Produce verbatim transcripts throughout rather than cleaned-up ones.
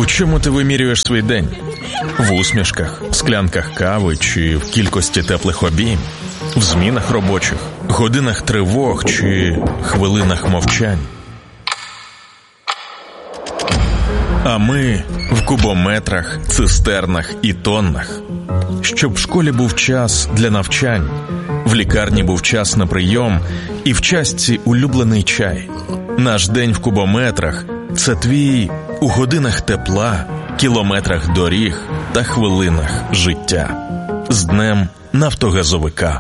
У чому ти вимірюєш свій день? В усмішках, склянках кави чи в кількості теплих обійм? В змінах робочих, годинах тривог чи хвилинах мовчань? А ми в кубометрах, цистернах і тоннах. Щоб в школі був час для навчань, в лікарні був час на прийом і в частці улюблений чай. Наш день в кубометрах – це твій у годинах тепла, кілометрах доріг та хвилинах життя. З Днем нафтогазовика.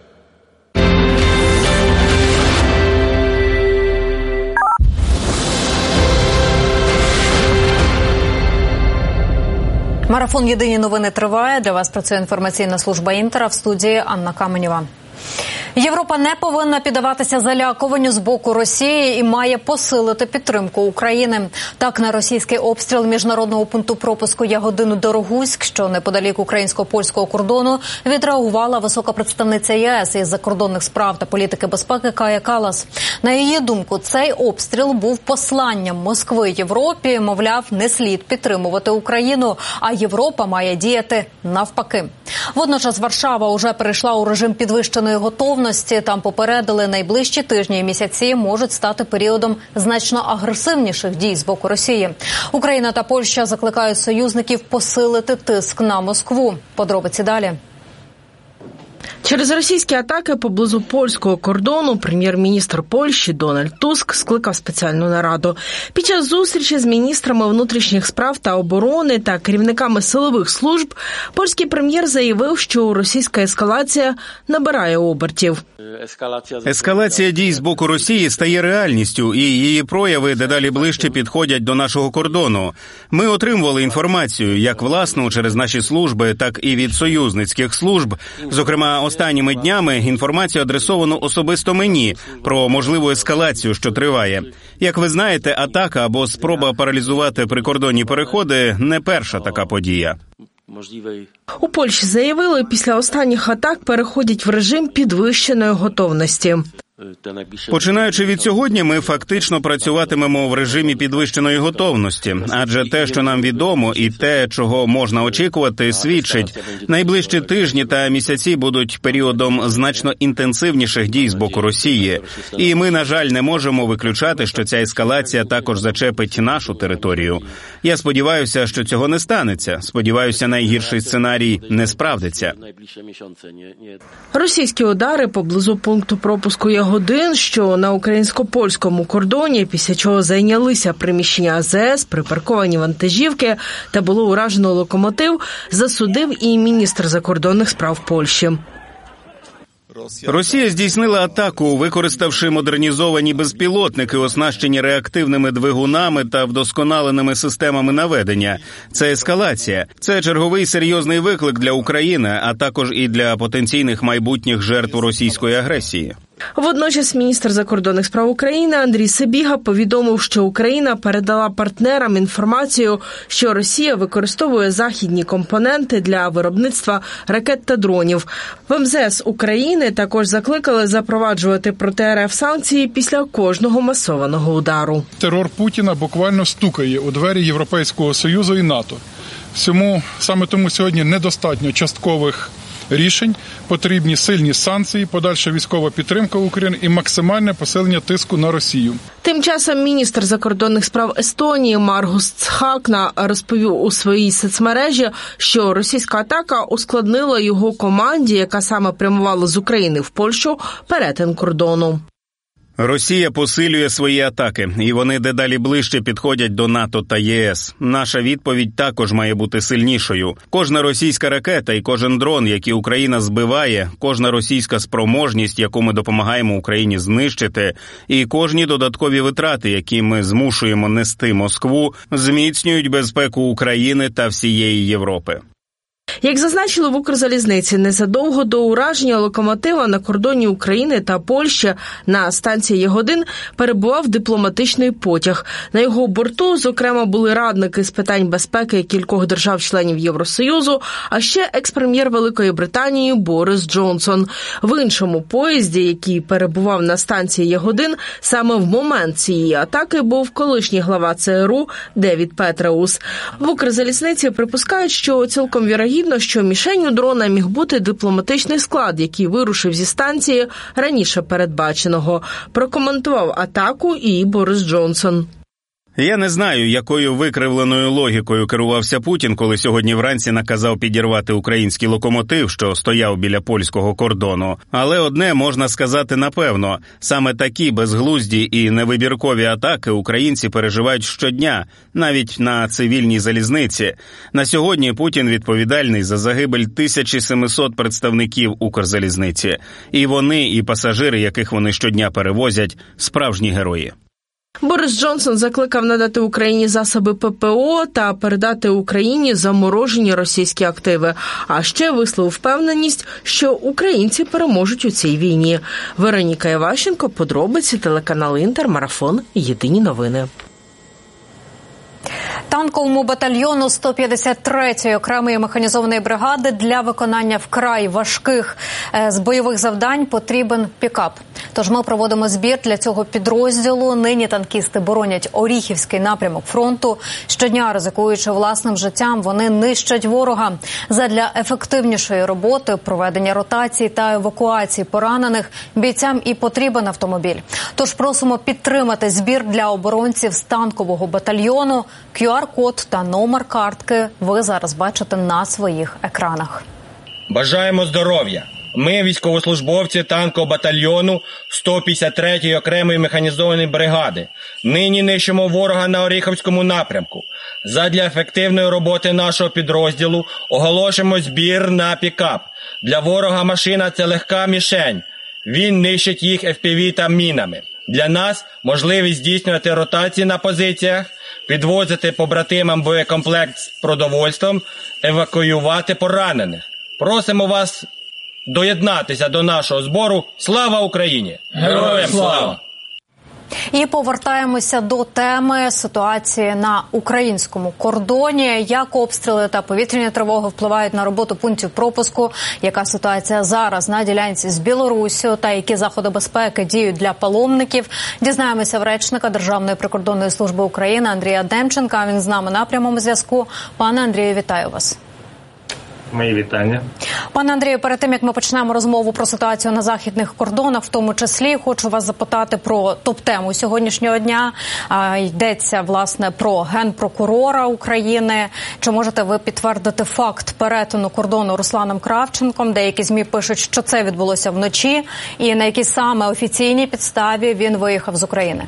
Марафон «Єдині новини» триває. Для вас працює інформаційна служба «Інтера», в студії Анна Каменєва. Європа не повинна піддаватися залякуванню з боку Росії і має посилити підтримку України. Так, на російський обстріл міжнародного пункту пропуску Ягодин Дорогуськ, що неподалік українсько-польського кордону, відреагувала висока представниця ЄС із закордонних справ та політики безпеки Кая Каллас. На її думку, цей обстріл був посланням Москви Європі, мовляв, не слід підтримувати Україну, а Європа має діяти навпаки. Водночас Варшава уже перейшла у режим підвищеної готовності. Там попередили, найближчі тижні і місяці можуть стати періодом значно агресивніших дій з боку Росії. Україна та Польща закликають союзників посилити тиск на Москву. Подробиці далі. Через російські атаки поблизу польського кордону прем'єр-міністр Польщі Дональд Туск скликав спеціальну нараду. Під час зустрічі з міністрами внутрішніх справ та оборони та керівниками силових служб польський прем'єр заявив, що російська ескалація набирає обертів. Ескалація дій з боку Росії стає реальністю, і її прояви дедалі ближче підходять до нашого кордону. Ми отримували інформацію, як власну через наші служби, так і від союзницьких служб. Зокрема, останніми днями інформацію адресовано особисто мені про можливу ескалацію, що триває. Як ви знаєте, атака або спроба паралізувати прикордонні переходи – не перша така подія. У Польщі заявили, після останніх атак переходять в режим підвищеної готовності. Починаючи від сьогодні, ми фактично працюватимемо в режимі підвищеної готовності, адже те, що нам відомо, і те, чого можна очікувати, свідчить. Найближчі тижні та місяці будуть періодом значно інтенсивніших дій з боку Росії. І ми, на жаль, не можемо виключати, що ця ескалація також зачепить нашу територію. Я сподіваюся, що цього не станеться. Сподіваюся, найгірший сценарій не справдиться. Російські удари поблизу пункту пропуску Ягодин, що на українсько-польському кордоні, після чого зайнялися приміщення А З С, припарковані вантажівки та було уражено локомотив, засудив і міністр закордонних справ Польщі. Росія здійснила атаку, використавши модернізовані безпілотники, оснащені реактивними двигунами та вдосконаленими системами наведення. Це ескалація. Це черговий серйозний виклик для України, а також і для потенційних майбутніх жертв російської агресії. Водночас міністр закордонних справ України Андрій Сибіга повідомив, що Україна передала партнерам інформацію, що Росія використовує західні компоненти для виробництва ракет та дронів. В Ем Зе Ес України також закликали запроваджувати проти Ер Еф санкції після кожного масованого удару. Терор Путіна буквально стукає у двері Європейського Союзу і НАТО. Всьому, саме тому сьогодні недостатньо часткових рішень, потрібні сильні санкції, подальша військова підтримка України і максимальне посилення тиску на Росію. Тим часом міністр закордонних справ Естонії Маргус Цхакна розповів у своїй соцмережі, що російська атака ускладнила його команді, яка саме прямувала з України в Польщу, перетин кордону. Росія посилює свої атаки, і вони дедалі ближче підходять до НАТО та Є С. Наша відповідь також має бути сильнішою. Кожна російська ракета і кожен дрон, який Україна збиває, кожна російська спроможність, яку ми допомагаємо Україні знищити, і кожні додаткові витрати, які ми змушуємо нести Москву, зміцнюють безпеку України та всієї Європи. Як зазначили в Укрзалізниці, незадовго до ураження локомотива на кордоні України та Польщі на станції Ягодин перебував дипломатичний потяг. На його борту, зокрема, були радники з питань безпеки кількох держав-членів Євросоюзу, а ще екс-прем'єр Великої Британії Борис Джонсон. В іншому поїзді, який перебував на станції Ягодин, саме в момент цієї атаки був колишній глава ЦРУ Девід Петраус. В Укрзалізниці припускають, що цілком вірогідно, що мішенню дрона міг бути дипломатичний склад, який вирушив зі станції раніше передбаченого. Прокоментував атаку і Борис Джонсон. Я не знаю, якою викривленою логікою керувався Путін, коли сьогодні вранці наказав підірвати український локомотив, що стояв біля польського кордону. Але одне можна сказати напевно. Саме такі безглузді і невибіркові атаки українці переживають щодня, навіть на цивільній залізниці. На сьогодні Путін відповідальний за загибель тисячі сімсот представників Укрзалізниці. І вони, і пасажири, яких вони щодня перевозять, справжні герої. Борис Джонсон закликав надати Україні засоби ППО та передати Україні заморожені російські активи. А ще висловив впевненість, що українці переможуть у цій війні. Вероніка Іващенко, подробиці, телеканал Інтер, Марафон, Єдині новини. Танковому батальйону сто п'ятдесят третьої окремої механізованої бригади для виконання вкрай важких з бойових завдань потрібен пікап. Тож ми проводимо збір для цього підрозділу. Нині танкісти боронять Оріхівський напрямок фронту. Щодня, ризикуючи власним життям, вони нищать ворога. Задля ефективнішої роботи, проведення ротацій та евакуації поранених бійцям і потрібен автомобіль. Тож просимо підтримати збір для оборонців з танкового батальйону. кю ар-код та номер картки ви зараз бачите на своїх екранах. Бажаємо здоров'я! Ми, військовослужбовці танкового батальйону сто п'ятдесят третьої окремої механізованої бригади, нині нищимо ворога на Оріхівському напрямку. Задля ефективної роботи нашого підрозділу оголошуємо збір на пікап. Для ворога машина – це легка мішень. Він нищить їх еф пі ві та мінами. Для нас можливість здійснювати ротації на позиціях, підвозити побратимам боєкомплект з продовольством, евакуювати поранених. Просимо вас доєднатися до нашого збору. Слава Україні! Героям слава! І повертаємося до теми ситуації на українському кордоні. Як обстріли та повітряні тривоги впливають на роботу пунктів пропуску? Яка ситуація зараз на ділянці з Білоруссю? Та які заходи безпеки діють для паломників? Дізнаємося в речника Державної прикордонної служби України Андрія Демченка. Він з нами на прямому зв'язку. Пане Андрію, вітаю вас. Мої вітання. Пане Андрію, перед тим, як ми почнемо розмову про ситуацію на західних кордонах, в тому числі, хочу вас запитати про топ-тему сьогоднішнього дня. А, йдеться, власне, про генпрокурора України. Чи можете ви підтвердити факт перетину кордону Русланом Кравченком? Деякі ЗМІ пишуть, що це відбулося вночі. І на якій саме офіційній підставі він виїхав з України?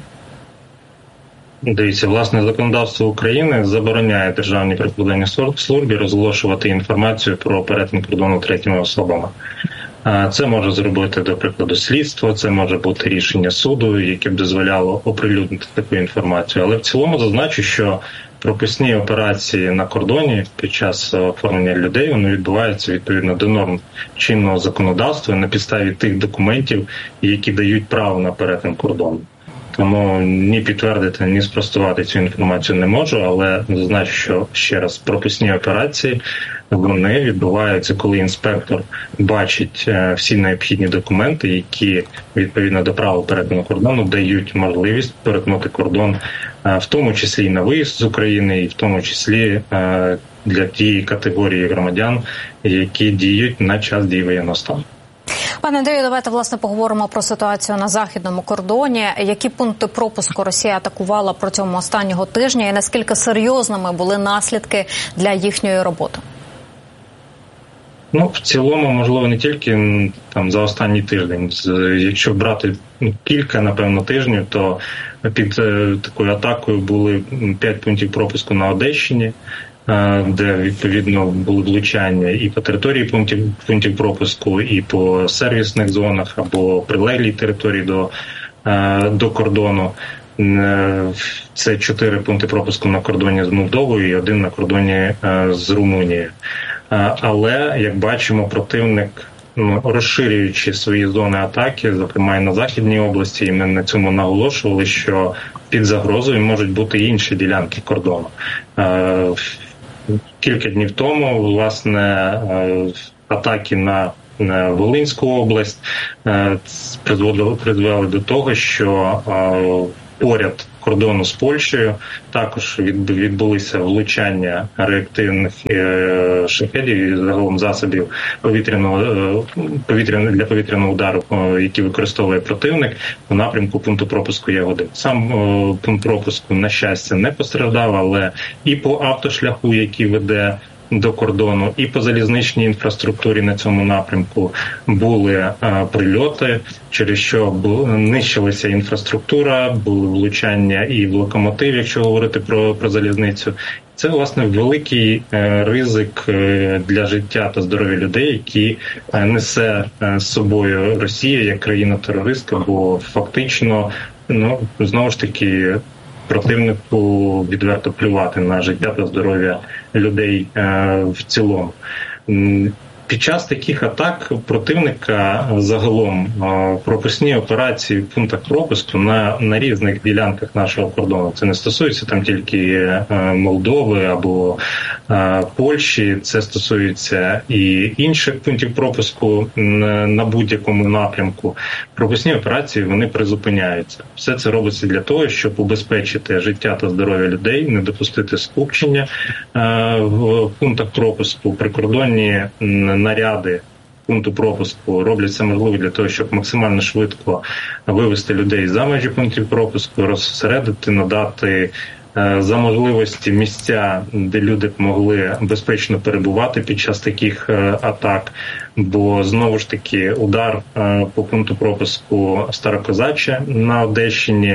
Дивіться, власне, законодавство України забороняє Державній прикордонній службі розголошувати інформацію про перетин кордону третіми особами. Це може зробити, до прикладу, слідство, це може бути рішення суду, яке б дозволяло оприлюднити таку інформацію. Але в цілому зазначу, що пропускні операції на кордоні під час оформлення людей, вони відбуваються відповідно до норм чинного законодавства на підставі тих документів, які дають право на перетин кордону. Тому ні підтвердити, ні спростувати цю інформацію не можу, але зазначу, що ще раз пропускні операції, вони відбуваються, коли інспектор бачить всі необхідні документи, які відповідно до права перетину кордону дають можливість перетнути кордон, в тому числі і на виїзд з України, і в тому числі для тієї категорії громадян, які діють на час дії воєнного стану. Пане Андрію, давайте, власне, поговоримо про ситуацію на західному кордоні. Які пункти пропуску Росія атакувала протягом останнього тижня і наскільки серйозними були наслідки для їхньої роботи? Ну, в цілому, можливо, не тільки там за останній тиждень. Якщо брати ну, кілька, напевно, тижнів, то під е, такою атакою були п'ять пунктів пропуску на Одещині, де, відповідно, були влучання і по території пунктів, пунктів пропуску, і по сервісних зонах, або прилеглій території до, до кордону. Це чотири пункти пропуску на кордоні з Молдовою і один на кордоні з Румунією. Але, як бачимо, противник, ну, розширюючи свої зони атаки, зокрема і на Західній області, і ми на цьому наголошували, що під загрозою можуть бути інші ділянки кордону. Кілька днів тому, власне, атаки на Волинську область призвели, призвели до того, що поряд кордону з Польщею також відбулися влучання реактивних шахедів і загалом засобів повітряного повітряного для повітряного удару, які використовує противник у напрямку пункту пропуску Ягодин. Сам пункт пропуску, на щастя, не постраждав, але і по автошляху, який веде до кордону, і по залізничній інфраструктурі на цьому напрямку були а, прильоти, через що бу, нищилася інфраструктура, були влучання і в локомотив, якщо говорити про, про залізницю. Це, власне, великий е, ризик е, для життя та здоров'я людей, які е, несе е, з собою Росія як країна-терористка, бо фактично, ну, знову ж таки, противнику відверто плювати на життя та здоров'я людей е, в цілому. Під час таких атак противника загалом е, пропускні операції в пунктах пропуску на, на різних ділянках нашого кордону. Це не стосується там тільки е, Молдови або е, Польщі, це стосується і інших пунктів пропуску на, на будь-якому напрямку. Пропускні операції, вони призупиняються. Все це робиться для того, щоб убезпечити життя та здоров'я людей, не допустити скупчення е, в пунктах пропуску. Прикордонні наряди пункту пропуску роблять все можливе для того, щоб максимально швидко вивести людей за межі пунктів пропуску, розсередити, надати за можливості місця, де люди б могли безпечно перебувати під час таких атак. Бо, знову ж таки, удар по пункту пропуску Старокозаче на Одещині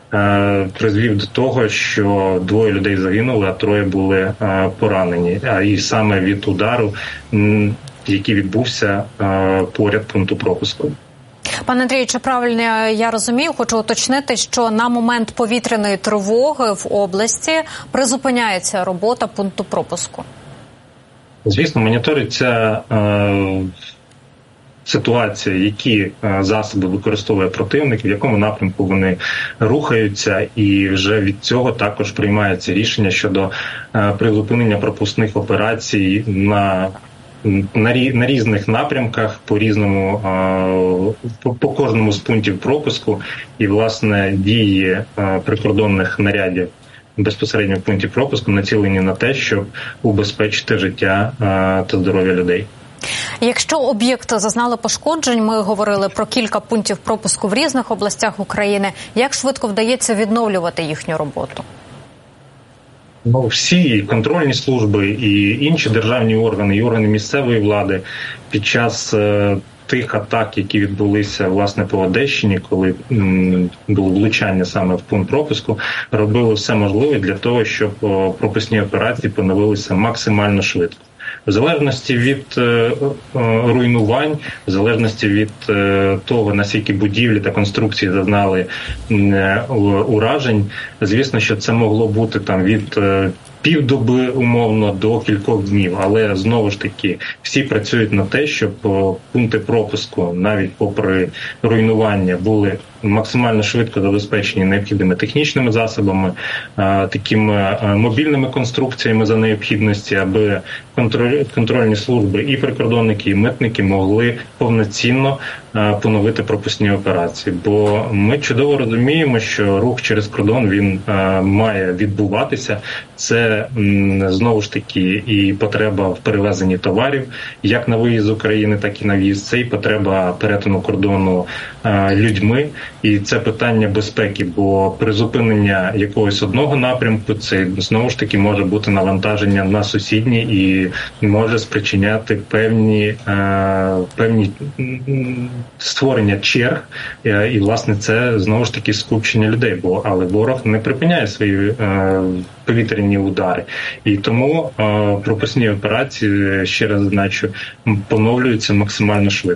призвів до того, що двоє людей загинули, а троє були поранені. А і саме від удару, який відбувся поряд пункту пропуску. Пане Андрію, чи правильно я розумію, хочу уточнити, що на момент повітряної тривоги в області призупиняється робота пункту пропуску? Звісно, моніториться е, ситуація, які е, засоби використовує противник, в якому напрямку вони рухаються, і вже від цього також приймається рішення щодо е, призупинення пропускних операцій на На, на різних напрямках, по різному, по, по кожному з пунктів пропуску, і, власне, дії прикордонних нарядів безпосередньо в пункті пропуску націлені на те, щоб убезпечити життя та здоров'я людей. Якщо об'єкти зазнали пошкоджень, ми говорили про кілька пунктів пропуску в різних областях України, як швидко вдається відновлювати їхню роботу? Ну, всі контрольні служби і інші державні органи, і органи місцевої влади під час е, тих атак, які відбулися, власне, по Одещині, коли м, було влучання саме в пункт пропуску, робили все можливе для того, щоб о, пропускні операції поновилися максимально швидко. В залежності від е, е, руйнувань, в залежності від е, того, наскільки будівлі та конструкції зазнали е, уражень, звісно, що це могло бути там від е, півдоби умовно до кількох днів. Але знову ж таки всі працюють на те, щоб о, пункти пропуску, навіть попри руйнування, були максимально швидко забезпечені необхідними технічними засобами, а, такими а, мобільними конструкціями за необхідності, аби контроль, контрольні служби і прикордонники, і митники могли повноцінно а, поновити пропускні операції. Бо ми чудово розуміємо, що рух через кордон, він а, має відбуватися. Це м, знову ж таки і потреба в перевезенні товарів, як на виїзд з України, так і на в'їзд. Це і потреба перетину кордону а, людьми. І це питання безпеки, бо призупинення якогось одного напрямку, це знову ж таки може бути навантаження на сусідні і може спричиняти певні, е, певні створення черг, і, власне, це знову ж таки скупчення людей, бо але ворог не припиняє свої е, повітряні удари. І тому е, пропускні операції, ще раз значу, поновлюються максимально швидко.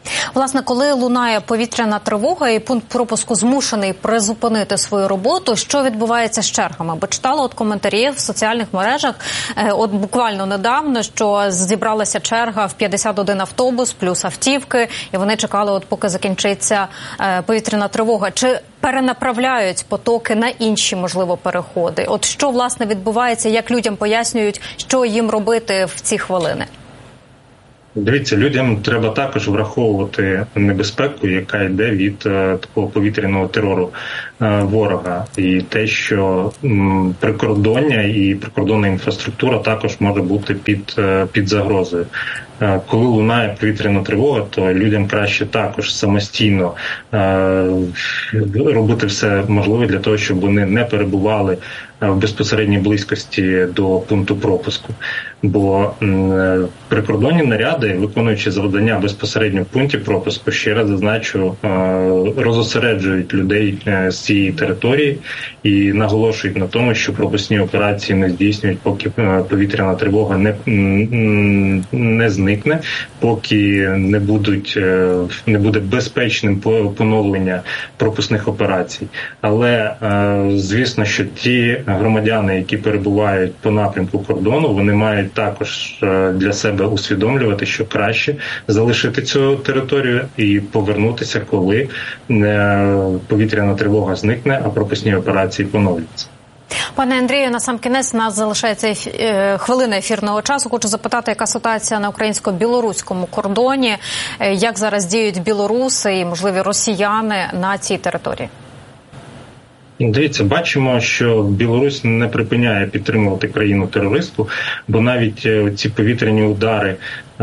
Власне, коли лунає повітряна тривога і пункт пропуску змушений призупинити свою роботу, що відбувається з чергами? Бо читала от коментарі в соціальних мережах, от буквально недавно, що зібралася черга в п'ятдесят один автобус плюс автівки, і вони чекали, от поки закінчиться повітряна тривога. Чи перенаправляють потоки на інші, можливо, переходи? От що, власне, відбувається, як людям пояснюють, що їм робити в ці хвилини? Дивіться, людям треба також враховувати небезпеку, яка йде від е, такого повітряного терору е, ворога. І те, що м, прикордоння і прикордонна інфраструктура також може бути під, е, під загрозою. Е, коли лунає повітряна тривога, то людям краще також самостійно е, робити все можливе для того, щоб вони не перебували в безпосередній близькості до пункту пропуску. Бо м, прикордонні наряди, виконуючи завдання безпосередньо в пункті пропуску, ще раз зазначу, е, розосереджують людей е, з цієї території і наголошують на тому, що пропускні операції не здійснюють, поки е, повітряна тривога не, м, не зникне, поки не, будуть, е, не буде безпечним поновлення пропускних операцій. Але, е, звісно, що ті громадяни, які перебувають по напрямку кордону, вони мають також для себе усвідомлювати, що краще залишити цю територію і повернутися, коли повітряна тривога зникне, а пропускні операції поновляться. Пане Андрію, на сам кінець, у нас залишається ефі... хвилина ефірного часу. Хочу запитати, яка ситуація на українсько-білоруському кордоні, як зараз діють білоруси і, можливі, росіяни на цій території? Дивіться, бачимо, що Білорусь не припиняє підтримувати країну-терористку, бо навіть ці повітряні удари,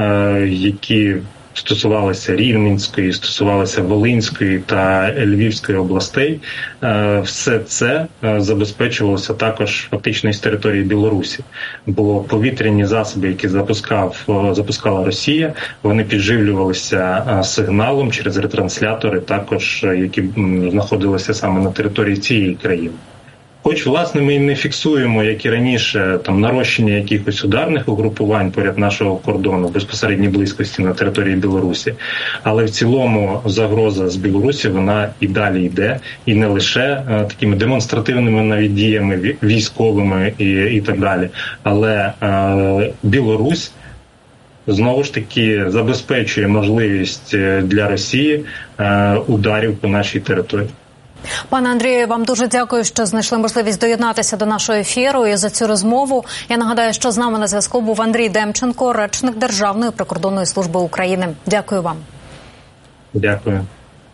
які стосувалися Рівненської, стосувалися Волинської та Львівської областей, все це забезпечувалося також фактично із території Білорусі. Бо повітряні засоби, які запускав, запускала Росія, вони підживлювалися сигналом через ретранслятори, також які знаходилися саме на території цієї країни. Хоч, власне, ми не фіксуємо, як і раніше, там нарощення якихось ударних угрупувань поряд нашого кордону в безпосередній близькості на території Білорусі, але в цілому загроза з Білорусі, вона і далі йде, і не лише е, такими демонстративними навіть діями військовими і, і так далі, але е, Білорусь знову ж таки забезпечує можливість для Росії е, ударів по нашій території. Пане Андрію, вам дуже дякую, що знайшли можливість доєднатися до нашого ефіру і за цю розмову. Я нагадаю, що з нами на зв'язку був Андрій Демченко, речник Державної прикордонної служби України. Дякую вам. Дякую.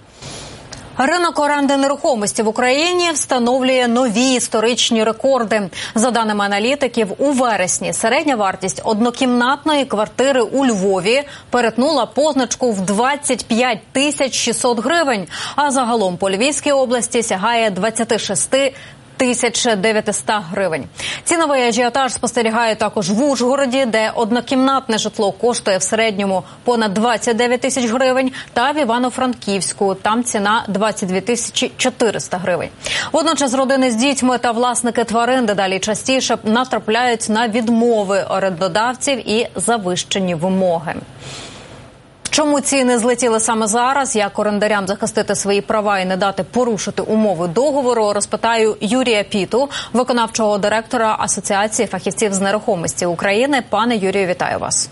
Ринок оренди нерухомості в Україні встановлює нові історичні рекорди. За даними аналітиків, у вересні середня вартість однокімнатної квартири у Львові перетнула позначку в двадцять п'ять тисяч шістсот гривень, а загалом по Львівській області сягає двадцять шість тисяч дев'ятсот гривень. Ціновий ажіотаж спостерігає також в Ужгороді, де однокімнатне житло коштує в середньому понад двадцять дев'ять тисяч гривень, та в Івано-Франківську, там ціна двадцять дві тисячі чотириста гривень. Водночас родини з дітьми та власники тварин дедалі частіше натрапляють на відмови орендодавців і завищені вимоги. Чому ціни злетіли саме зараз, як орендарям захистити свої права і не дати порушити умови договору, розпитаю Юрія Піту, виконавчого директора Асоціації фахівців з нерухомості України. Пане Юрію, вітаю вас.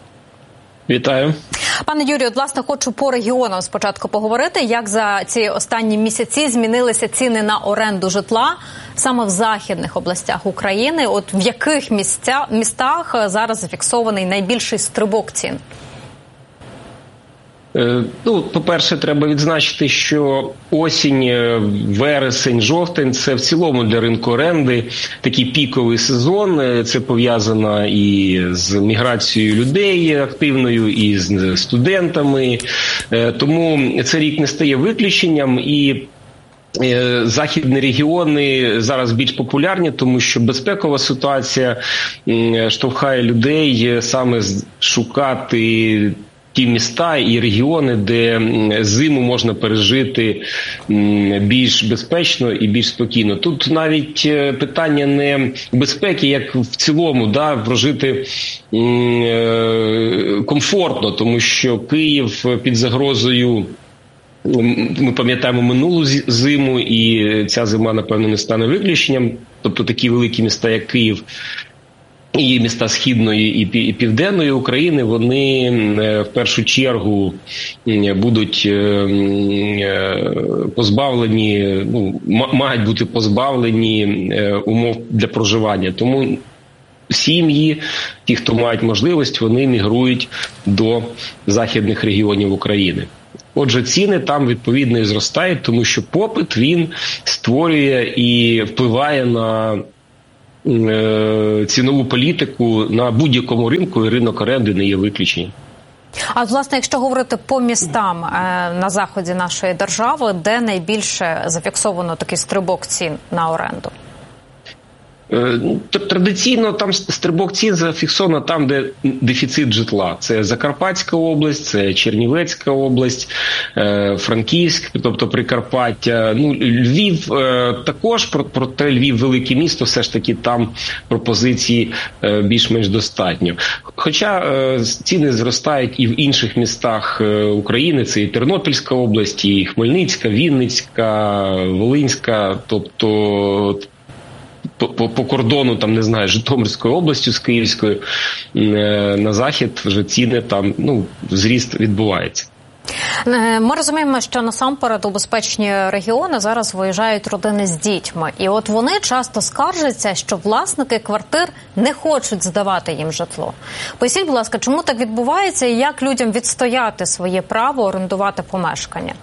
Вітаю. Пане Юрію, от, власне, хочу по регіонам спочатку поговорити, як за ці останні місяці змінилися ціни на оренду житла саме в західних областях України. От в яких місця, містах зараз зафіксований найбільший стрибок цін? Ну, по-перше, треба відзначити, що осінь, вересень, жовтень – це в цілому для ринку оренди такий піковий сезон. Це пов'язано і з міграцією людей активною, і з студентами. Тому цей рік не стає виключенням, і західні регіони зараз більш популярні, тому що безпекова ситуація штовхає людей саме шукати ті міста і регіони, де зиму можна пережити більш безпечно і більш спокійно. Тут навіть питання не безпеки, як в цілому, да, прожити комфортно, тому що Київ під загрозою. Ми пам'ятаємо минулу зиму, і ця зима, напевно, не стане виключенням. Тобто такі великі міста, як Київ, і міста Східної і Південної України, вони в першу чергу будуть позбавлені, ну, мають бути позбавлені умов для проживання. Тому сім'ї, ті, хто мають можливість, вони мігрують до західних регіонів України. Отже, ціни там відповідно і зростають, тому що попит, він створює і впливає на е, цінову політику на будь-якому ринку, і ринок оренди не є виключенням. А, власне, якщо говорити по містам е, на заході нашої держави, де найбільше зафіксовано такий стрибок цін на оренду? Традиційно там стрибок цін зафіксовано там, де дефіцит житла. Це Закарпатська область, це Чернівецька область, Франківськ, тобто Прикарпаття. Ну, Львів також, проте Львів велике місто, все ж таки там пропозиції більш-менш достатньо. Хоча ціни зростають і в інших містах України, це і Тернопільська область, і Хмельницька, Вінницька, Волинська, тобто По, по, по кордону, там, не знаю, Житомирською областю з Київською, е, на захід вже ціни там, ну, зріст відбувається. Ми розуміємо, що насамперед у безпечні регіони зараз виїжджають родини з дітьми. І от вони часто скаржаться, що власники квартир не хочуть здавати їм житло. Поясніть, будь ласка, чому так відбувається і як людям відстояти своє право орендувати помешкання?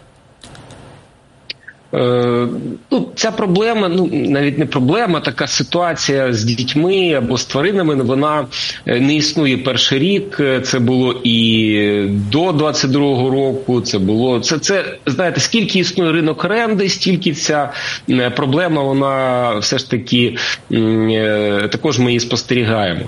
Е, ну, ця проблема, ну, навіть не проблема, така ситуація з дітьми або з тваринами, вона не існує перший рік. Це було і до двадцять другого року, це було, це, це, знаєте, скільки існує ринок оренди, стільки ця проблема, вона все ж таки, е, також ми її спостерігаємо.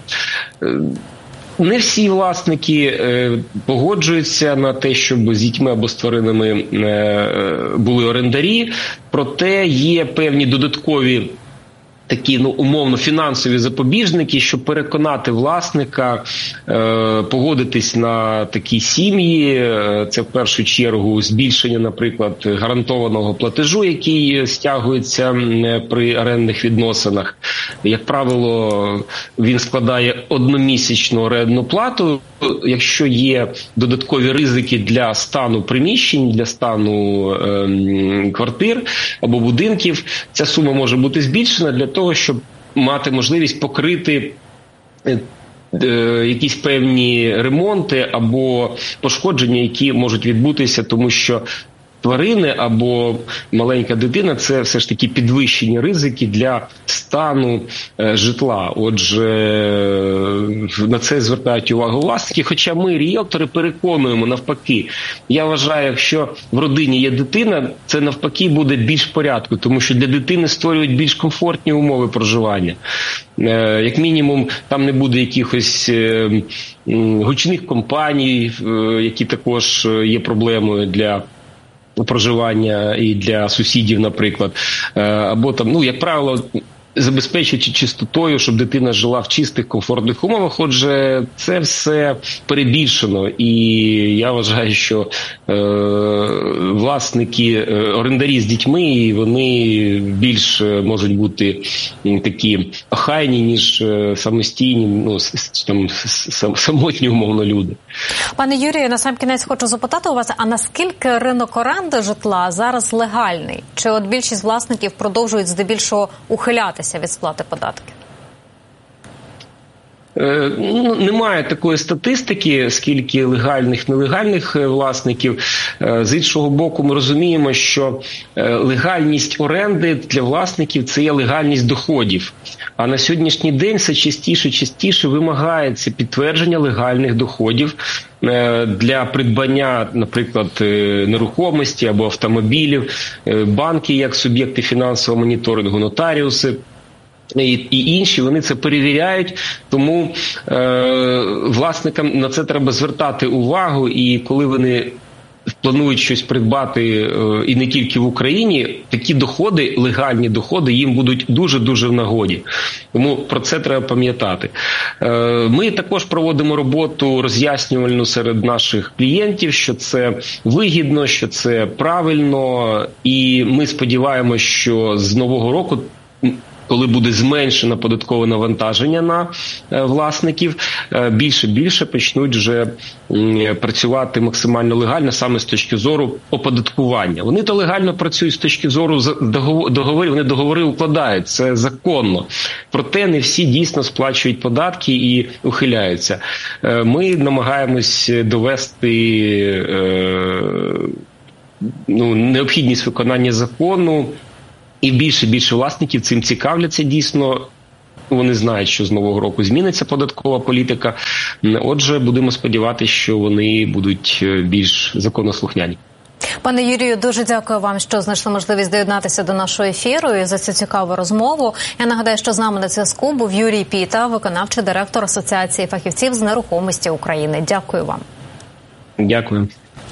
Не всі власники е, погоджуються на те, щоб з дітьми або з тваринами е, були орендарі, проте є певні додаткові такі, ну, умовно, фінансові запобіжники, щоб переконати власника е, погодитись на такі сім'ї. Це в першу чергу збільшення, наприклад, гарантованого платежу, який стягується при орендних відносинах. Як правило, він складає одномісячну орендну плату. Якщо є додаткові ризики для стану приміщень, для стану е, квартир або будинків, ця сума може бути збільшена для того, щоб мати можливість покрити е, е, якісь певні ремонти або пошкодження, які можуть відбутися, тому що тварини або маленька дитина – це все ж таки підвищені ризики для стану е, житла. Отже, на це звертають увагу власники. Хоча ми, ріелтори, переконуємо навпаки. Я вважаю, якщо в родині є дитина, це навпаки буде більш порядку, тому що для дитини створюють більш комфортні умови проживання. Е, як мінімум, там не буде якихось е, гучних компаній, е, які також є проблемою для проживання і для сусідів, наприклад, або там, ну, як правило, забезпечуючи чистотою, щоб дитина жила в чистих, комфортних умовах. Отже, це все перебільшено, і я вважаю, що е, власники, е, орендарі з дітьми, вони більш можуть бути такі охайні, ніж самостійні, ну, там, самотні, умовно, люди. Пане Юрію, на сам кінець хочу запитати у вас, а наскільки ринок оренди житла зараз легальний? Чи от більшість власників продовжують здебільшого ухилятися від сплати податків? Е, ну, немає такої статистики, скільки легальних, нелегальних власників. Е, з іншого боку, ми розуміємо, що е, легальність оренди для власників – це є легальність доходів. А на сьогоднішній день все частіше і частіше вимагається підтвердження легальних доходів е, для придбання, наприклад, е, нерухомості або автомобілів, е, банки як суб'єкти фінансового моніторингу, нотаріуси. І, і інші, вони це перевіряють, тому е, власникам на це треба звертати увагу, і коли вони планують щось придбати е, і не тільки в Україні, такі доходи, легальні доходи, їм будуть дуже-дуже в нагоді. Тому про це треба пам'ятати. Е, ми також проводимо роботу роз'яснювальну серед наших клієнтів, що це вигідно, що це правильно, і ми сподіваємося, що з нового року, коли буде зменшено податкове навантаження на власників, більше-більше почнуть вже працювати максимально легально саме з точки зору оподаткування. Вони то легально працюють з точки зору договорів, вони договори укладають, це законно. Проте не всі дійсно сплачують податки і ухиляються. Ми намагаємось довести ну, необхідність виконання закону, і більше-більше власників цим цікавляться дійсно. Вони знають, що з нового року зміниться податкова політика. Отже, будемо сподіватися, що вони будуть більш законослухняні. Пане Юрію, дуже дякую вам, що знайшли можливість доєднатися до нашого ефіру і за цю цікаву розмову. Я нагадаю, що з нами на зв'язку був Юрій Піта, виконавчий директор Асоціації фахівців з нерухомості України. Дякую вам. Дякую.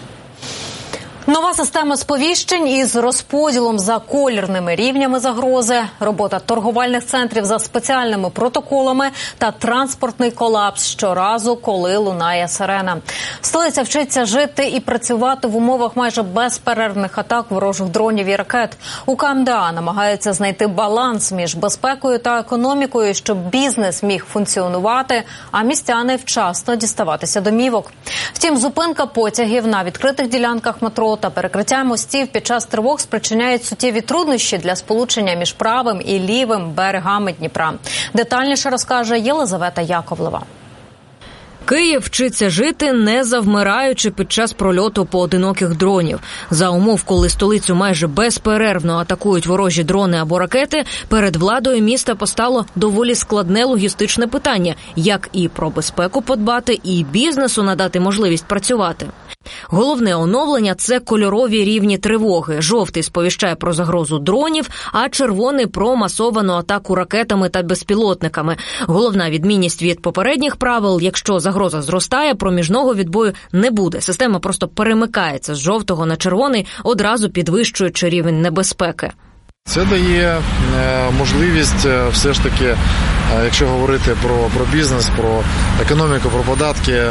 Нова система сповіщень із розподілом за колірними рівнями загрози, робота торговельних центрів за спеціальними протоколами та транспортний колапс щоразу, коли лунає сирена. Столиця вчиться жити і працювати в умовах майже безперервних атак ворожих дронів і ракет. У КМДА намагаються знайти баланс між безпекою та економікою, щоб бізнес міг функціонувати, а містяни вчасно діставатися домівок. Втім, зупинка потягів на відкритих ділянках метро та перекриття мостів під час тривог спричиняють суттєві труднощі для сполучення між правим і лівим берегами Дніпра. Детальніше розкаже Єлизавета Яковлева. Київ вчиться жити, не завмираючи під час прольоту поодиноких дронів. За умов, коли столицю майже безперервно атакують ворожі дрони або ракети, перед владою міста постало доволі складне логістичне питання – як і про безпеку подбати, і бізнесу надати можливість працювати. Головне оновлення – це кольорові рівні тривоги. Жовтий сповіщає про загрозу дронів, а червоний – про масовану атаку ракетами та безпілотниками. Головна відмінність від попередніх правил – якщо загроза зростає, проміжного відбою не буде. Система просто перемикається з жовтого на червоний, одразу підвищуючи рівень небезпеки. Це дає можливість все ж таки, якщо говорити про, про бізнес, про економіку, про податки,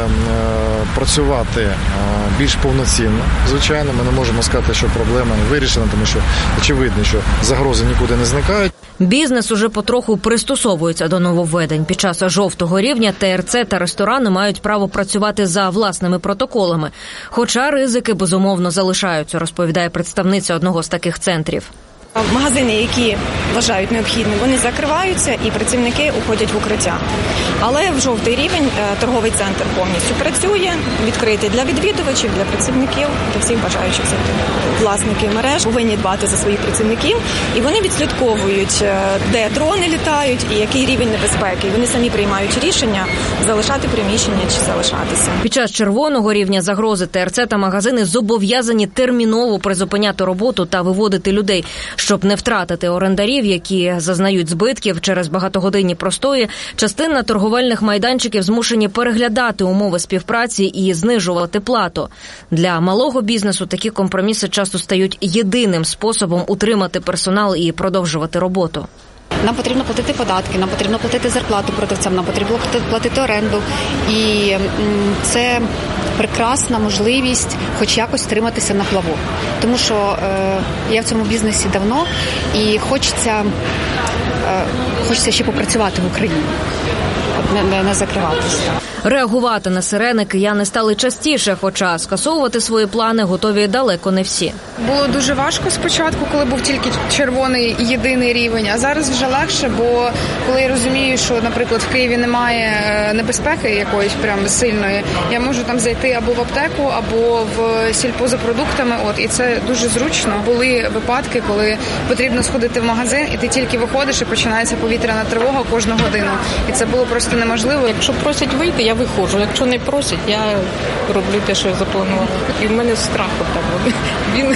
працювати більш повноцінно. Звичайно, ми не можемо сказати, що проблема вирішена, тому що очевидно, що загрози нікуди не зникають. Бізнес уже потроху пристосовується до нововведень. Під час жовтого рівня ТРЦ та ресторани мають право працювати за власними протоколами. Хоча ризики, безумовно, залишаються, розповідає представниця одного з таких центрів. Магазини, які вважають необхідним, вони закриваються і працівники уходять в укриття. Але в жовтий рівень торговий центр повністю працює, відкритий для відвідувачів, для працівників, для всіх бажаючих зайти. Власники мереж повинні дбати за своїх працівників, і вони відслідковують, де дрони літають і який рівень небезпеки. І вони самі приймають рішення залишати приміщення чи залишатися. Під час червоного рівня загрози ТРЦ та магазини зобов'язані терміново призупиняти роботу та виводити людей. Щоб не втратити орендарів, які зазнають збитків через багатогодинні простої, частина торговельних майданчиків змушені переглядати умови співпраці і знижувати плату. Для малого бізнесу такі компроміси часто стають єдиним способом утримати персонал і продовжувати роботу. Нам потрібно платити податки, нам потрібно платити зарплату продавцям, нам потрібно платити оренду. І це прекрасна можливість хоч якось триматися на плаву. Тому що е, я в цьому бізнесі давно і хочеться, е, хочеться ще попрацювати в Україні, не, не, не закриватися. Реагувати на сирени кияни стали частіше, хоча скасовувати свої плани готові далеко не всі. Було дуже важко спочатку, коли був тільки червоний єдиний рівень, а зараз вже легше, бо коли я розумію, що, наприклад, в Києві немає небезпеки якоїсь прям сильної, я можу там зайти або в аптеку, або в сільпо за продуктами, от, і це дуже зручно. Були випадки, коли потрібно сходити в магазин, і ти тільки виходиш, і починається повітряна тривога кожну годину. І це було просто просто неможливо. Якщо просять вийти, я виходжу. Якщо не просять, я роблю те, що я запланувала. І в мене страх там. Він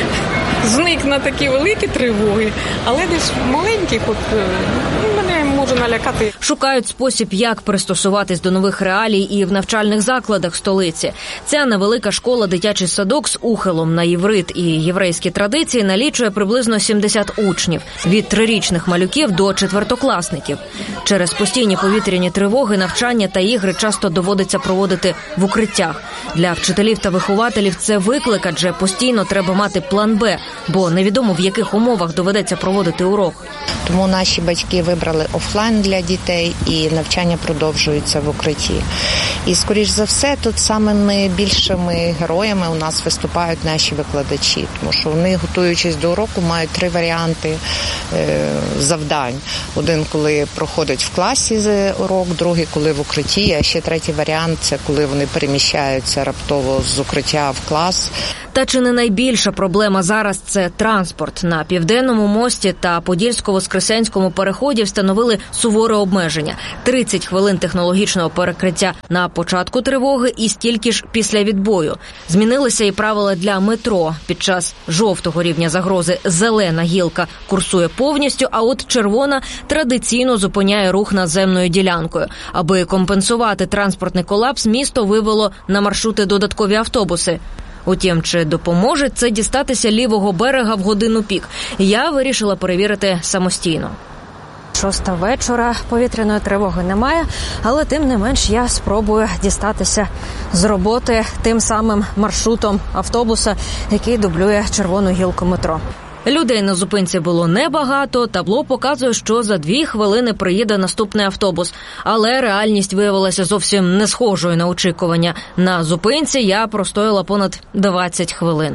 зник на такі великі тривоги, але десь маленьких от, мене може налякати. Шукають спосіб, як пристосуватись до нових реалій і в навчальних закладах столиці. Ця невелика школа «Дитячий садок» з ухилом на єврит і єврейські традиції налічує приблизно сімдесят учнів – від трирічних малюків до четвертокласників. Через постійні повітряні тривоги навчання та ігри часто доводиться проводити в укриттях. Для вчителів та вихователів це виклик, адже постійно треба мати план «Б», бо невідомо в яких умовах доведеться проводити урок. Тому наші батьки вибрали офлайн для дітей і навчання продовжується в укритті. І, скоріш за все, тут саме найбільшими героями у нас виступають наші викладачі, тому що вони, готуючись до уроку, мають три варіанти е, завдань. Один, коли проходять в класі урок, другий, коли в укритті, а ще третій варіант – це коли вони переміщаються раптово з укриття в клас. Та чи не найбільша проблема зараз – це транспорт. На Південному мості та Подільсько-Воскресенському переході встановили суворе обмеження – тридцять хвилин технологічного перекриття на початку тривоги і стільки ж після відбою. Змінилися і правила для метро. Під час жовтого рівня загрози зелена гілка курсує повністю, а от червона традиційно зупиняє рух наземною ділянкою. Аби компенсувати транспортний колапс, місто вивело на маршрути додаткові автобуси. Утім, чи допоможе це дістатися лівого берега в годину пік, я вирішила перевірити самостійно. Шоста вечора, повітряної тривоги немає, але тим не менш я спробую дістатися з роботи тим самим маршрутом автобуса, який дублює червону гілку метро. Людей на зупинці було небагато, табло показує, що за дві хвилини приїде наступний автобус. Але реальність виявилася зовсім не схожою на очікування. На зупинці я простояла понад двадцять хвилин.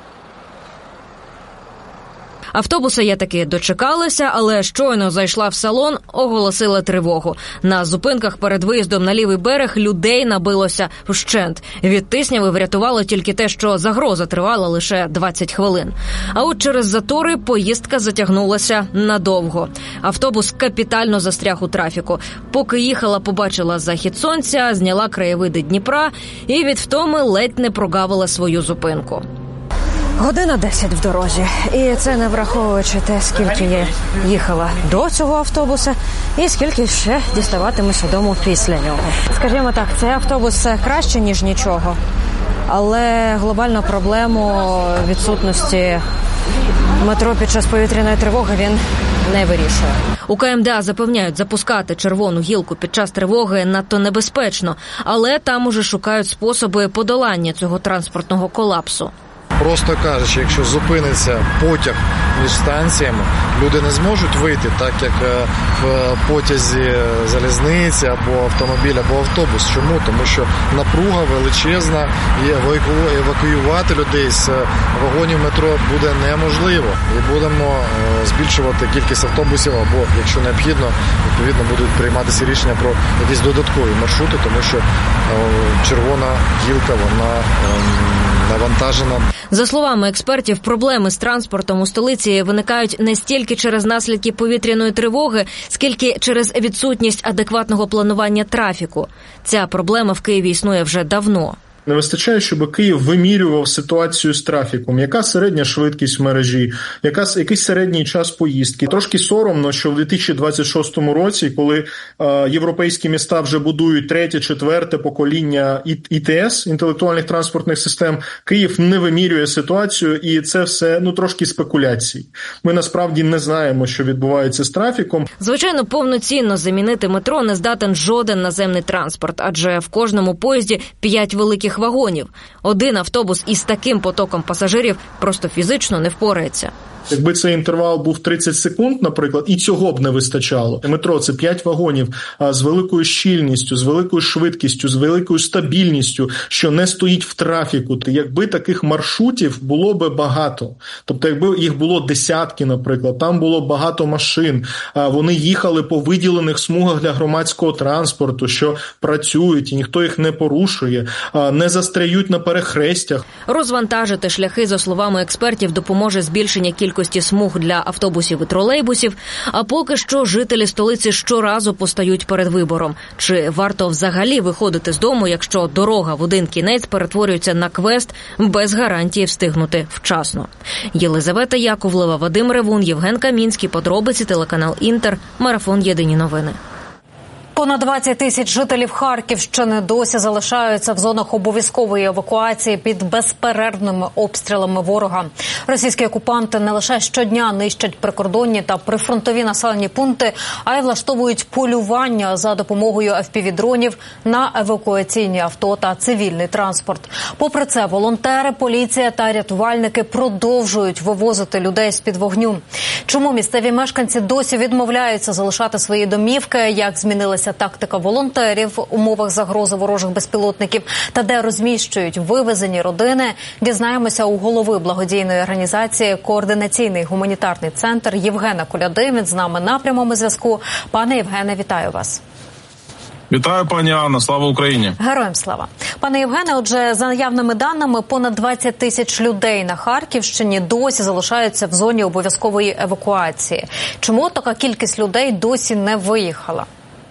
Автобуса я таки дочекалася, але щойно зайшла в салон, оголосила тривогу. На зупинках перед виїздом на лівий берег людей набилося вщент. Від тисняви врятувало тільки те, що загроза тривала лише двадцять хвилин. А от через затори поїздка затягнулася надовго. Автобус капітально застряг у трафіку. Поки їхала, побачила захід сонця, зняла краєвиди Дніпра і від втоми ледь не прогавила свою зупинку. Година десять в дорозі. І це не враховуючи те, скільки я їхала до цього автобуса і скільки ще діставатимуся дому після нього. Скажімо так, цей автобус краще, ніж нічого. Але глобальну проблему відсутності метро під час повітряної тривоги він не вирішує. У ка ем де а запевняють, запускати червону гілку під час тривоги надто небезпечно. Але там уже шукають способи подолання цього транспортного колапсу. Просто кажучи, якщо зупиниться потяг між станціями, люди не зможуть вийти, так як в потязі залізниці або автомобіль, або автобус. Чому? Тому що напруга величезна і евакуювати людей з вагонів метро буде неможливо. І будемо збільшувати кількість автобусів або, якщо необхідно, відповідно будуть прийматися рішення про якісь додаткові маршрути, тому що червона гілка, вона навантажена. За словами експертів, проблеми з транспортом у столиці виникають не стільки через наслідки повітряної тривоги, скільки через відсутність адекватного планування трафіку. Ця проблема в Києві існує вже давно. Не вистачає, щоб Київ вимірював ситуацію з трафіком. Яка середня швидкість в мережі, яка, який середній час поїздки. Трошки соромно, що в дві тисячі двадцять шостому році, коли е, європейські міста вже будують третє, четверте покоління і те ес, інтелектуальних транспортних систем, Київ не вимірює ситуацію, і це все, ну, трошки спекуляцій. Ми насправді не знаємо, що відбувається з трафіком. Звичайно, повноцінно замінити метро не здатен жоден наземний транспорт, адже в кожному поїзді п'ять великих вагонів. Один автобус із таким потоком пасажирів просто фізично не впорається. Якби цей інтервал був тридцять секунд, наприклад, і цього б не вистачало. Метро – це п'ять вагонів з великою щільністю, з великою швидкістю, з великою стабільністю, що не стоїть в трафіку. Якби таких маршрутів було би багато, тобто якби їх було десятки, наприклад, там було багато машин, вони їхали по виділених смугах для громадського транспорту, що працюють, і ніхто їх не порушує, не застряють на перехрестях. Розвантажити шляхи, за словами експертів, допоможе збільшення кількості кількості смуг для автобусів і тролейбусів, а поки що жителі столиці щоразу постають перед вибором. Чи варто взагалі виходити з дому, якщо дорога в один кінець перетворюється на квест без гарантії встигнути вчасно? Єлизавета Яковлева, Вадим Ревун, Євген Камінський, подробиці, телеканал Інтер, марафон «Єдині новини». Понад двадцять тисяч жителів Харківщини досі залишаються в зонах обов'язкової евакуації під безперервними обстрілами ворога. Російські окупанти не лише щодня нищать прикордонні та прифронтові населені пункти, а й влаштовують полювання за допомогою еф пі ві-дронів на евакуаційні авто та цивільний транспорт. Попри це, волонтери, поліція та рятувальники продовжують вивозити людей з-під вогню. Чому місцеві мешканці досі відмовляються залишати свої домівки, як змінилася тактика волонтерів в умовах загрози ворожих безпілотників та де розміщують вивезені родини, дізнаємося у голови благодійної організації «Координаційний гуманітарний центр» Євгена Коляди. Він з нами на прямому зв'язку. Пане Євгене, вітаю вас. Вітаю, пані Анна. Слава Україні. Героям слава. Пане Євгене, отже, за наявними даними, понад двадцять тисяч людей на Харківщині досі залишаються в зоні обов'язкової евакуації. Чому така кількість людей досі не виїхала?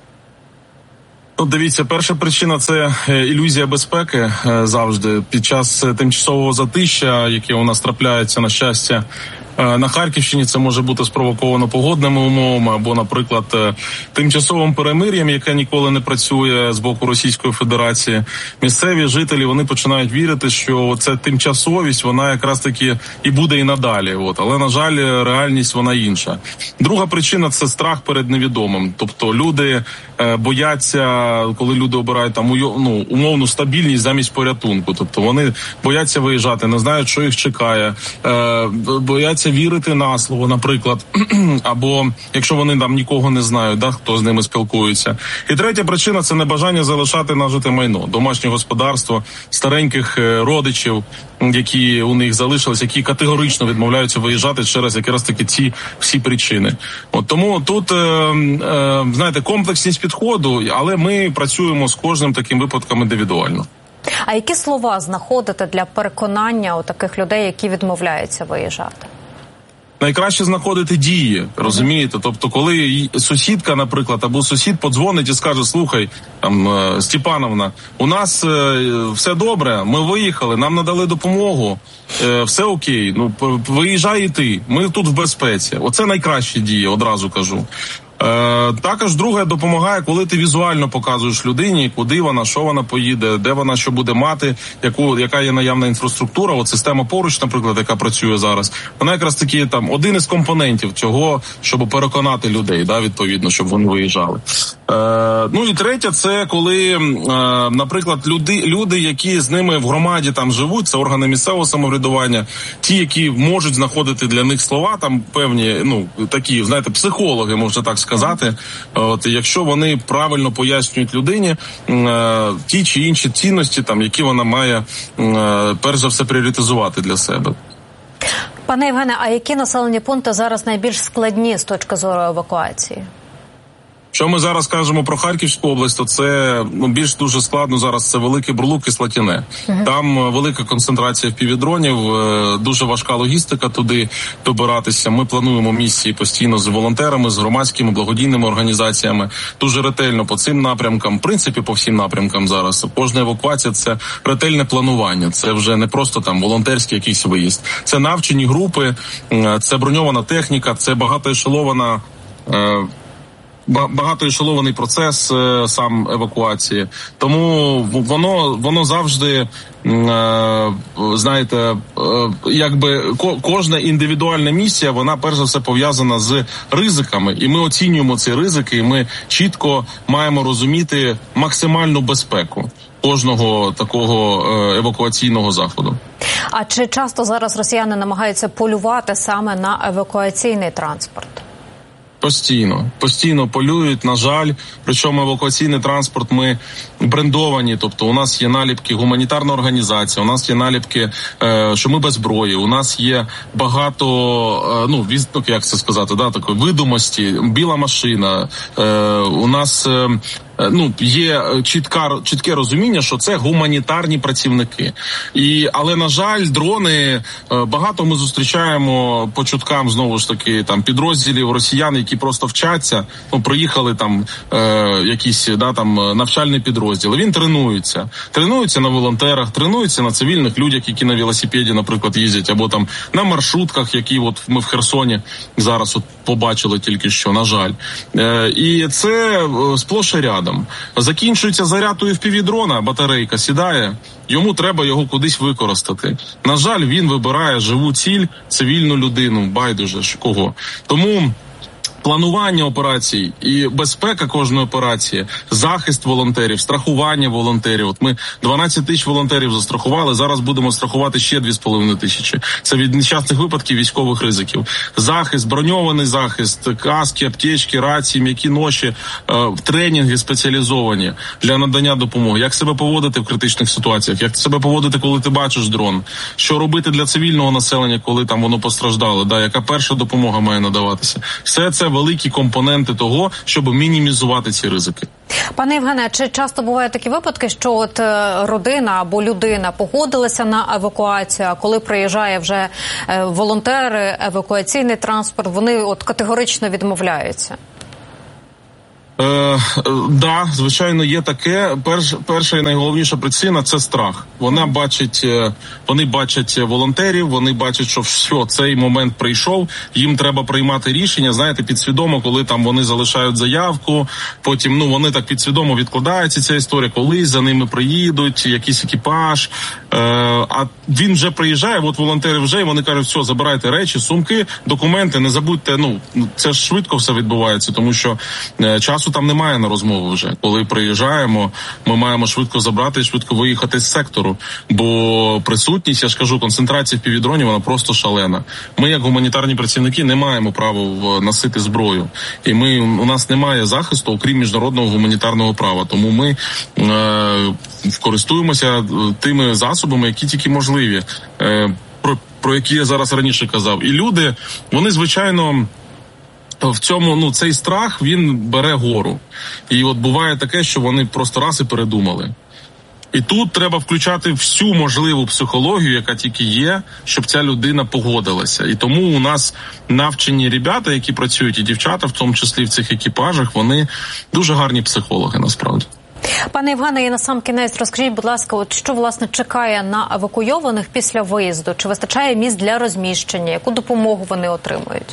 Ну, дивіться, перша причина – це ілюзія безпеки завжди. Під час тимчасового затища, яке у нас трапляється, на щастя, на Харківщині, це може бути спровоковано погодними умовами або, наприклад, тимчасовим перемир'ям, яке ніколи не працює з боку Російської Федерації. Місцеві жителі, вони починають вірити, що ця тимчасовість, вона якраз таки і буде і надалі. От. Але, на жаль, реальність, вона інша. Друга причина – це страх перед невідомим. Тобто люди бояться, коли люди обирають там ну, умовну стабільність замість порятунку. Тобто вони бояться виїжджати, не знають, що їх чекає, бояться вірити на слово, наприклад, або якщо вони там нікого не знають, да, хто з ними спілкується. І третя причина – це небажання залишати нажите майно, домашнє господарство, стареньких родичів, які у них залишились, які категорично відмовляються виїжджати через якраз таки ці всі причини. От тому тут, е, е, знаєте, комплексність підходу, але ми працюємо з кожним таким випадком індивідуально. А які слова знаходите для переконання у таких людей, які відмовляються виїжджати? Найкраще знаходити дії, розумієте? Тобто, коли сусідка, наприклад, або сусід подзвонить і скаже: слухай, там, Степановна, у нас е, все добре, ми виїхали, нам надали допомогу, е, все окей, ну, виїжджай і ти, ми тут в безпеці. Оце найкращі дії, одразу кажу. Е, також друге допомагає, коли ти візуально показуєш людині, куди вона, що вона поїде, де вона що буде мати, яку, яка є наявна інфраструктура. От система поруч, наприклад, яка працює зараз, вона якраз таки там один із компонентів цього, щоб переконати людей, да, відповідно, щоб вони виїжджали. Е, ну і третє, це коли, е, наприклад, люди, люди, які з ними в громаді там живуть, це органи місцевого самоврядування, ті, які можуть знаходити для них слова, там певні, ну, такі, знаєте, психологи, можна так сказати, от, якщо вони правильно пояснюють людині е, ті чи інші цінності, там, які вона має е, перш за все пріоритизувати для себе. Пане Євгене, а які населені пункти зараз найбільш складні з точки зору евакуації? Що ми зараз кажемо про Харківську область, то це ну, більш дуже складно зараз, це Великий Бурлук і Слатіне. Uh-huh. Там велика концентрація еф пі ві-дронів, дуже важка логістика туди добиратися. Ми плануємо місії постійно з волонтерами, з громадськими, благодійними організаціями, дуже ретельно по цим напрямкам, в принципі, по всім напрямкам зараз. Кожна евакуація – це ретельне планування, це вже не просто там волонтерський якийсь виїзд. Це навчені групи, це броньована техніка, це багатоешелована багатоешелований процес е, сам евакуації. Тому воно воно завжди, е, знаєте, е, якби ко, кожна індивідуальна місія, вона перш за все пов'язана з ризиками. І ми оцінюємо ці ризики, і ми чітко маємо розуміти максимальну безпеку кожного такого е, евакуаційного заходу. А чи часто зараз росіяни намагаються полювати саме на евакуаційний транспорт? Постійно, постійно полюють, на жаль. Причому евакуаційний транспорт ми брендовані, тобто у нас є наліпки гуманітарна організація, у нас є наліпки, е, що ми без зброї, у нас є багато, е, ну, віз, як це сказати, да, такої видимості, біла машина, е, у нас е, ну, є чітка, чітке розуміння, що це гуманітарні працівники. І, але, на жаль, дрони, багато ми зустрічаємо по чуткам, знову ж таки, там, підрозділів росіян, які просто вчаться, ну, приїхали там е, якісь, да, там, навчальні підрозділи. Він тренується. Тренується на волонтерах, тренується на цивільних людях, які на велосипеді, наприклад, їздять, або там на маршрутках, які от ми в Херсоні зараз от побачили тільки що, на жаль. Е, і це сплош і рядом. Закінчується заряд у еф пі ві-дрона, батарейка сідає, йому треба його кудись використати. На жаль, він вибирає живу ціль, цивільну людину, байдуже ж кого. Тому планування операцій і безпека кожної операції, захист волонтерів, страхування волонтерів. От ми дванадцять тисяч волонтерів застрахували, зараз будемо страхувати ще дві з половиною тисячі. Це від нещасних випадків, військових ризиків. Захист, броньований захист, каски, аптечки, рації, м'які ноші, тренінги спеціалізовані для надання допомоги. Як себе поводити в критичних ситуаціях, як себе поводити, коли ти бачиш дрон, що робити для цивільного населення, коли там воно постраждало, да, яка перша допомога має надаватися. Все це великі компоненти того, щоб мінімізувати ці ризики. Пане Євгене, чи часто бувають такі випадки, що от родина або людина погодилася на евакуацію, а коли приїжджає вже волонтери, евакуаційний транспорт, вони от категорично відмовляються? Е, да, звичайно, є таке. Перш, перша і найголовніша причина – це страх. Вона бачить, вони бачать волонтерів, вони бачать, що все, цей момент прийшов, їм треба приймати рішення, знаєте, підсвідомо, коли там вони залишають заявку, потім, ну, вони так підсвідомо відкладаються, ця історія, колись за ними приїдуть, якийсь екіпаж, е, а він вже приїжджає, от волонтери вже, і вони кажуть, все, забирайте речі, сумки, документи, не забудьте, ну, це ж швидко все відбувається, тому що е, часу там немає на розмову вже. Коли приїжджаємо, ми маємо швидко забрати і швидко виїхати з сектору, бо присутність, я ж кажу, концентрація півдронів, вона просто шалена. Ми, як гуманітарні працівники, не маємо права носити зброю. І ми, у нас немає захисту, окрім міжнародного гуманітарного права. Тому ми е, користуємося тими засобами, які тільки можливі, е, про, про які я зараз раніше казав. І люди, вони, звичайно, в цьому, ну, цей страх, він бере гору. І от буває таке, що вони просто раз і передумали. І тут треба включати всю можливу психологію, яка тільки є, щоб ця людина погодилася. І тому у нас навчені ребята, які працюють, і дівчата, в тому числі в цих екіпажах, вони дуже гарні психологи, насправді. Пане Євгене, і на сам кінець розкажіть, будь ласка, от що, власне, чекає на евакуйованих після виїзду? Чи вистачає місць для розміщення? Яку допомогу вони отримують?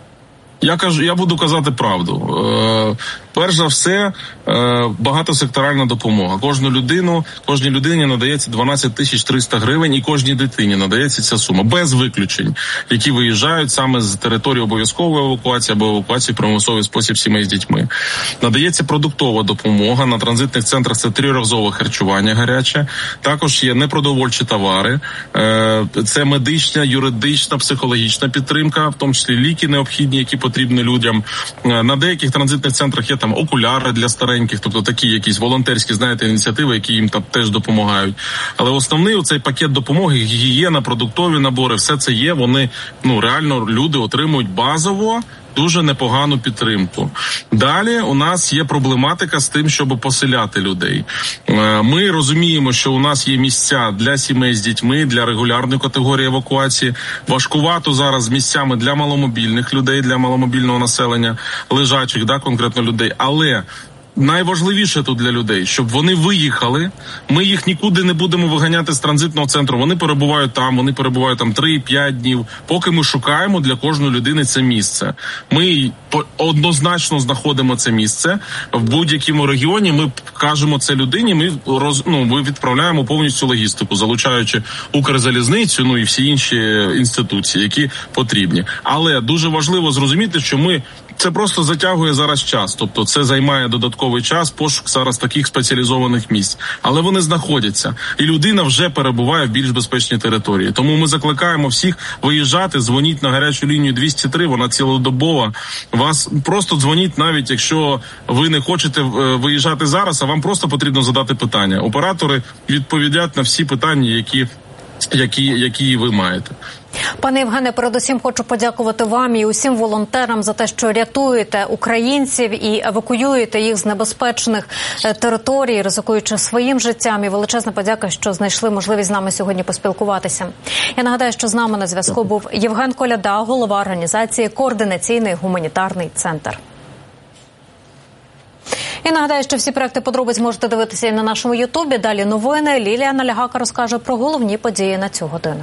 Я кажу, я буду казати правду. Е, перш за все, е, багатосекторальна допомога. Кожну людину, кожній людині надається дванадцять тисяч триста гривень, і кожній дитині надається ця сума, без виключень, які виїжджають саме з території обов'язкової евакуації або евакуації в примусовий спосіб сімей з дітьми. Надається продуктова допомога. На транзитних центрах це триразове харчування гаряче. Також є непродовольчі товари. Е, це медична, юридична, психологічна підтримка, в тому числі ліки необхідні, які потрібні людям. На деяких транзитних центрах є там окуляри для стареньких, тобто такі якісь волонтерські, знаєте, ініціативи, які їм там теж допомагають. Але основний оцей пакет допомоги, гігієна, продуктові набори, все це є, вони, ну, реально люди отримують базово дуже непогану підтримку. Далі у нас є проблематика з тим, щоб поселяти людей. Ми розуміємо, що у нас є місця для сімей з дітьми, для регулярної категорії евакуації. Важкувато зараз з місцями для маломобільних людей, для маломобільного населення, лежачих, да, конкретно людей. Але найважливіше тут для людей, щоб вони виїхали, ми їх нікуди не будемо виганяти з транзитного центру, вони перебувають там, вони перебувають там три-п'ять днів, поки ми шукаємо для кожної людини це місце. Ми однозначно знаходимо це місце, в будь-якому регіоні ми кажемо це людині, ми, роз, ну, ми відправляємо повністю логістику, залучаючи Укрзалізницю, ну і всі інші інституції, які потрібні. Але дуже важливо зрозуміти, що ми це просто затягує зараз час, тобто це займає додатковий час, пошук зараз таких спеціалізованих місць. Але вони знаходяться, і людина вже перебуває в більш безпечній території. Тому ми закликаємо всіх виїжджати, дзвоніть на гарячу лінію двісті три, вона цілодобова. Вас просто дзвоніть, навіть якщо ви не хочете виїжджати зараз, а вам просто потрібно задати питання. Оператори відповідять на всі питання, які, які, які ви маєте. Пане Євгене, передусім хочу подякувати вам і усім волонтерам за те, що рятуєте українців і евакуюєте їх з небезпечних територій, ризикуючи своїм життям. І величезна подяка, що знайшли можливість з нами сьогодні поспілкуватися. Я нагадаю, що з нами на зв'язку був Євген Коляда, голова організації «Координаційний гуманітарний центр». І нагадаю, що всі проекти подробиць можете дивитися і на нашому ютубі. Далі новини. Лілія Налягака розкаже про головні події на цю годину.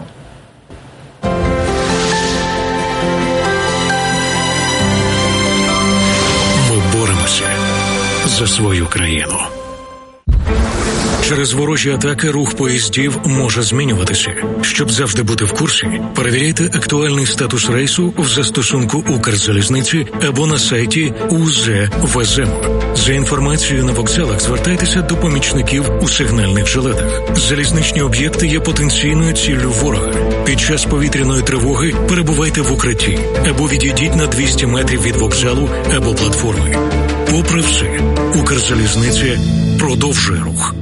За свою країну. Через ворожі атаки рух поїздів може змінюватися. Щоб завжди бути в курсі, перевіряйте актуальний статус рейсу в застосунку Укрзалізниці або на сайті у зет ве ес ем. За інформацією на вокзалах звертайтеся до помічників у сигнальних жилетах. Залізничні об'єкти є потенційною ціллю ворога. Під час повітряної тривоги перебувайте в укритті або відійдіть на двісті метрів від вокзалу або платформи. Попри все, Укрзалізниця продовжує рух.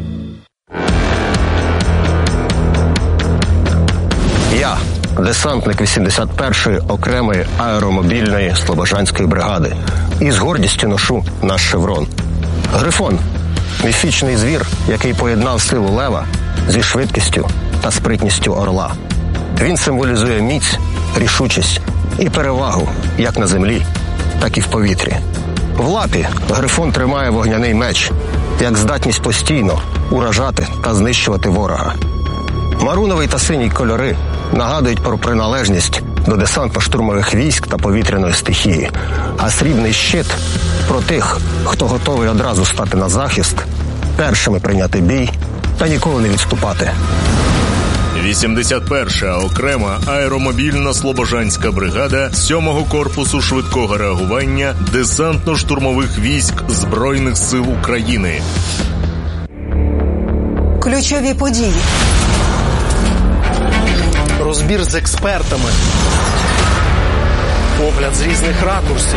Я, десантник вісімдесят першої окремої аеромобільної Слобожанської бригади. І з гордістю ношу наш шеврон. Грифон – міфічний звір, який поєднав силу лева зі швидкістю та спритністю орла. Він символізує міць, рішучість і перевагу як на землі, так і в повітрі. В лапі Грифон тримає вогняний меч, як здатність постійно уражати та знищувати ворога. Маруновий та синій кольори нагадують про приналежність до десантно-штурмових військ та повітряної стихії, а срібний щит – про тих, хто готовий одразу стати на захист, першими прийняти бій та ніколи не відступати. вісімдесят перша окрема аеромобільна Слобожанська бригада сьомого корпусу швидкого реагування десантно-штурмових військ Збройних сил України. Ключові події. Розбір з експертами. Погляд з різних ракурсів.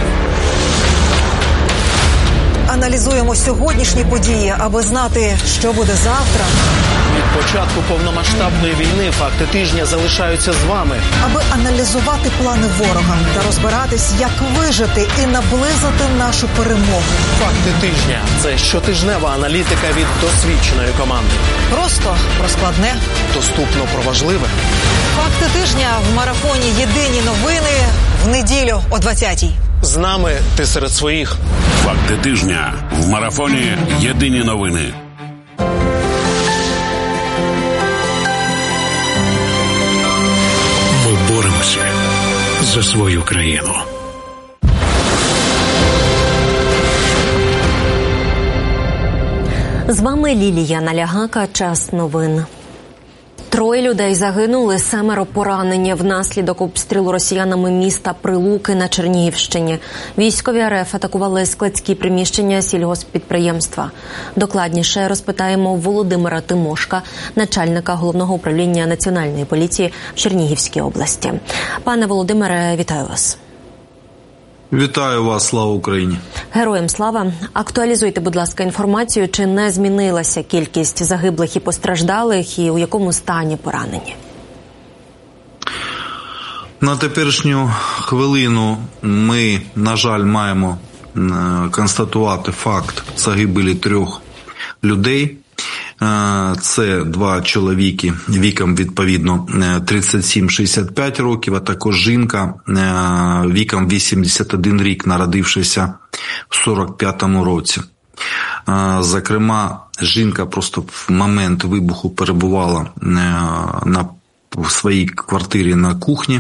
Аналізуємо сьогоднішні події, аби знати, що буде завтра. Від початку повномасштабної війни факти тижня залишаються з вами. Аби аналізувати плани ворога та розбиратись, як вижити і наблизити нашу перемогу. Факти тижня – це щотижнева аналітика від досвідченої команди. Просто про складне, доступно про важливе. Факти тижня в марафоні «Єдині новини» в неділю о двадцятій. З нами ти серед своїх. Факти тижня в марафоні «Єдині новини». Ми боремося за свою країну. З вами Лілія Налягака. Час новин. Троє людей загинули, семеро поранені внаслідок обстрілу росіянами міста Прилуки на Чернігівщині. Військові ар еф атакували складські приміщення сільгосппідприємства. Докладніше розпитаємо Володимира Тимошка, начальника Головного управління Національної поліції в Чернігівській області. Пане Володимире, вітаю вас. Вітаю вас, слава Україні. Героям слава. Актуалізуйте, будь ласка, інформацію, чи не змінилася кількість загиблих і постраждалих, і у якому стані поранені? На теперішню хвилину ми, на жаль, маємо констатувати факт загибелі трьох людей. Це два чоловіки віком, відповідно, тридцять сім - шістдесят п'ять років, а також жінка віком вісімдесят один рік, народившися в сорок п'ятому році. Зокрема, жінка просто в момент вибуху перебувала на в своїй квартирі на кухні.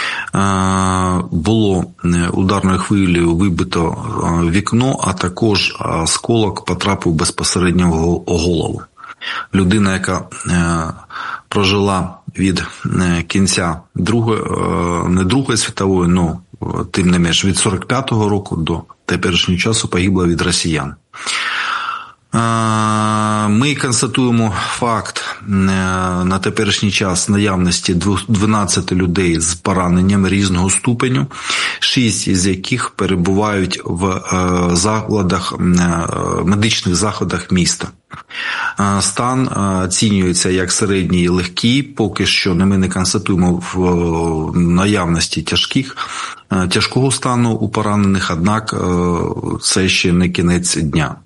Було ударною хвилею вибито вікно, а також осколок потрапив безпосередньо в голову. Людина, яка прожила від кінця другої, не Другої світової, але тим не менш від сорок п'ятого року до теперішнього часу погибла від росіян. Ми констатуємо факт на теперішній час наявності дванадцять людей з пораненням різного ступеню, шість із яких перебувають в закладах, медичних закладах міста. Стан оцінюється як середній і легкий, поки що ми не констатуємо в наявності тяжких, тяжкого стану у поранених, однак це ще не кінець дня.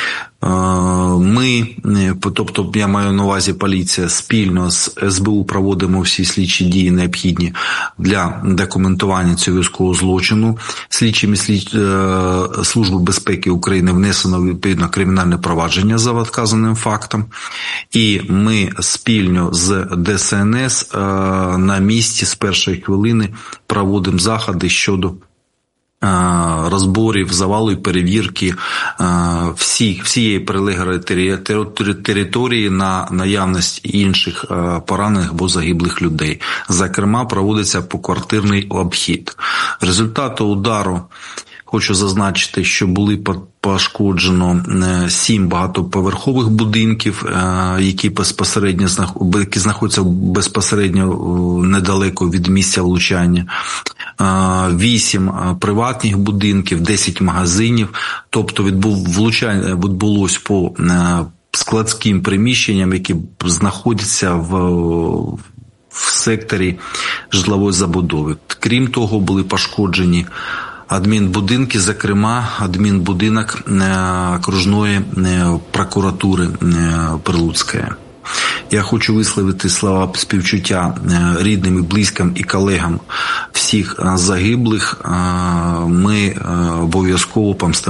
Ми, тобто я маю на увазі поліція, спільно з ес бе у проводимо всі слідчі дії необхідні для документування цього військового злочину. Слідчими слід... Служби безпеки України внесено відповідно кримінальне провадження за вказаним фактом. І ми спільно з де ес ен ес на місці з першої хвилини проводимо заходи щодо розборів, завалу і перевірки всі, всієї прилеглої території на наявність інших поранених або загиблих людей. Зокрема, проводиться поквартирний обхід. Результати удару хочу зазначити, що були пошкоджено сім багатоповерхових будинків, які безпосередньо які знаходяться безпосередньо недалеко від місця влучання, вісім приватних будинків, десять магазинів. Тобто влучання відбулось по складським приміщенням, які знаходяться в, в секторі житлової забудови. Крім того, були пошкоджені адмінбудинки, зокрема адмінбудинок окружної прокуратури Прилуцької. Я хочу висловити слова співчуття рідним, і близьким і колегам всіх загиблих. Ми обов'язково помстимо